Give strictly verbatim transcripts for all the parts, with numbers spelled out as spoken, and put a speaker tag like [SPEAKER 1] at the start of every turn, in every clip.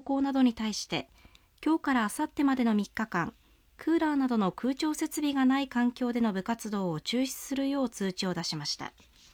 [SPEAKER 1] 校などに対して今日からあさってまでのみっかかん、クーラーなどの空調設備がない環境での部活動を中止するよう通知を出しました。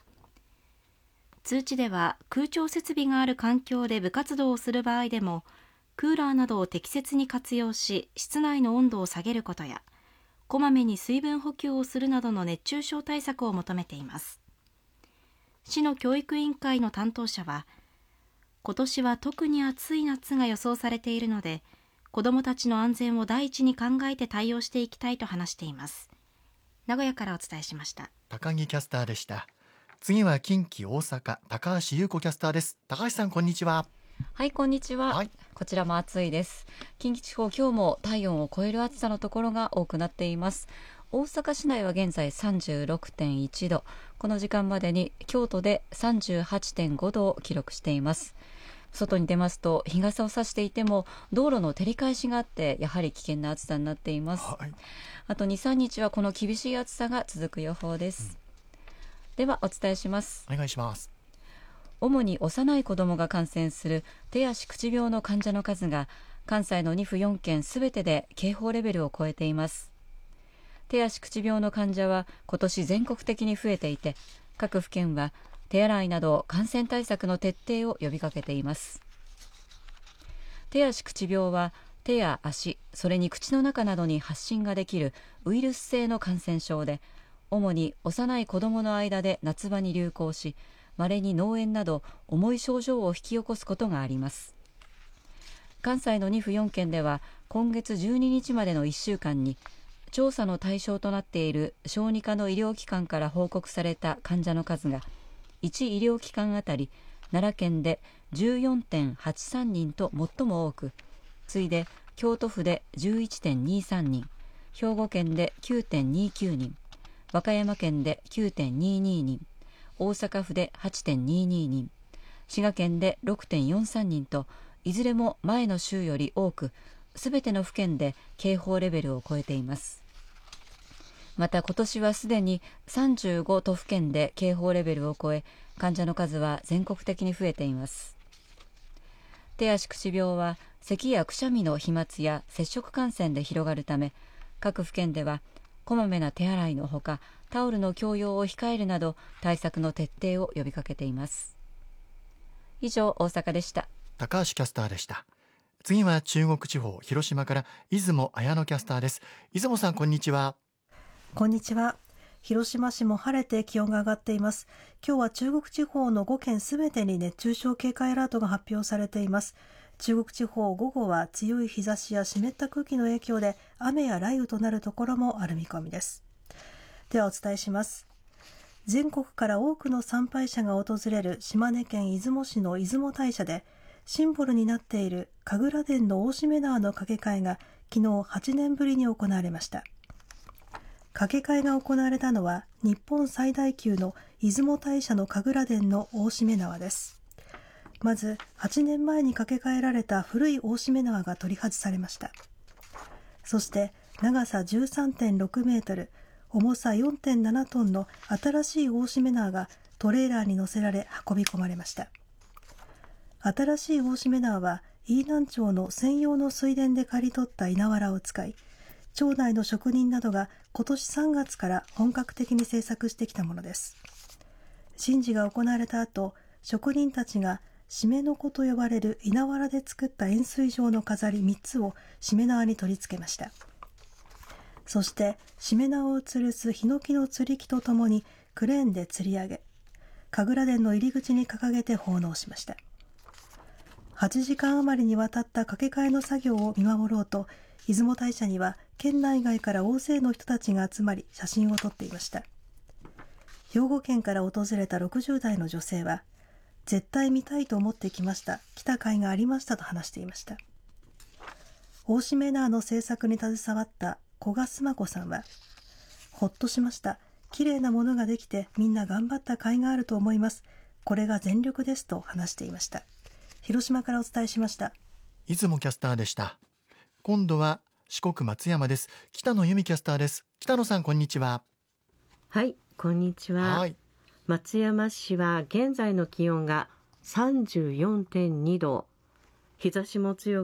[SPEAKER 1] 通知では空調設備がある環境で部活動をする場合でもクーラーなどを適切に活用し室内の温度を下げることやこまめに水分補給をするなどの熱中症対策を求めています。市の教育委員会の担当者は、今年は特に暑い夏が予想されているので子どもたちの安全を第一に考えて対応していきたいと話しています。名古屋からお伝えしました。
[SPEAKER 2] 高木キャスターでした。次は近畿大阪、高橋優子キャスターです。高橋さん、こんにちは。
[SPEAKER 3] はい、こんにちは、はい、こちらも暑いです。近畿地方、今日も体温を超える暑さのところが多くなっています。大阪市内は現在 さんじゅうろくてんいちど、この時間までに京都で さんじゅうはちてんごどを記録しています。外に出ますと日傘を差していても道路の照り返しがあってやはり危険な暑さになっています、はい、あと にさんにちはこの厳しい暑さが続く予報です、うん、ではお伝えします。
[SPEAKER 2] お願いします。
[SPEAKER 3] 主に幼い子どもが感染する手足口病の患者の数が関西のにふよんけんすべてで警報レベルを超えています。手足口病の患者は今年全国的に増えていて、各府県は手洗いなど感染対策の徹底を呼びかけています。手足口病は手や足、それに口の中などに発疹ができるウイルス性の感染症で、主に幼い子どもの間で夏場に流行し、稀に脳炎など重い症状を引き起こすことがあります。関西のにふよんけんでは今月じゅうににちまでのいっしゅうかんに調査の対象となっている小児科の医療機関から報告された患者の数がいち医療機関あたり奈良県で じゅうよんてんはちさんにんと最も多く、次いで京都府で じゅういちてんにさんにん、兵庫県で きゅうてんにきゅうにん、和歌山県で きゅうてんにににん、大阪府で はちてんにににん、滋賀県で ろくてんよんさんにんと、いずれも前の週より多く、すべての府県で警報レベルを超えています。また今年はすでにさんじゅうごとふけんで警報レベルを超え、患者の数は全国的に増えています。手足口病は咳やくしゃみの飛沫や接触感染で広がるため、各府県ではこまめな手洗いのほかタオルの共用を控えるなど対策の徹底を呼びかけています。以上、大阪でした。
[SPEAKER 2] 高橋キャスターでした。次は中国地方、広島から出雲彩乃キャスターです。出雲さん、こんにちは。
[SPEAKER 4] こんにちは。広島市も晴れて気温が上がっています。今日は中国地方のごけんすべてに熱中症警戒アラートが発表されています。中国地方、午後は強い日差しや湿った空気の影響で雨や雷雨となるところもある見込みです。ではお伝えします。全国から多くの参拝者が訪れる島根県出雲市の出雲大社で、シンボルになっている神楽殿の大しめ縄の掛け替えが昨日はちねんぶりに行われました。掛け替えが行われたのは日本最大級の出雲大社の神楽殿の大しめ縄です。まずはちねんまえに掛け替えられた古い大しめ縄が取り外されました。そして長さ じゅうさんてんろくメートル、重さ よんてんななトンの新しい大しめ縄がトレーラーに乗せられ運び込まれました。新しい大しめ縄は飯南町の専用の水田で刈り取った稲わらを使い、町内の職人などが今年さんがつから本格的に製作してきたものです。神事が行われた後、職人たちがしめの子と呼ばれる稲わらで作った円錐状の飾りみっつをしめ縄に取り付けました。そしてしめ縄を吊るすヒノキの吊り木とともにクレーンで吊り上げ、神楽殿の入り口に掲げて奉納しました。はちじかん余りにわたった掛け替えの作業を見守ろうと、出雲大社には県内外から大勢の人たちが集まり写真を撮っていました。兵庫県から訪れたろくじゅうだいの女性は、絶対見たいと思ってきました、来た甲斐がありましたと話していました。大しめ縄の制作に携わった古賀須磨子さんは、ほっとしました、綺麗なものができてみんな頑張った甲斐があると思います、これが全力ですと話していました。広島からお伝えしました。
[SPEAKER 2] 出雲キャスターでした。今度は四国松山です。北野由美キャスターです。北野さん、こんにちは。
[SPEAKER 5] はい、こんにちは。はい、松山市は現在の気温が さんじゅうよんてんにど、日差しも強く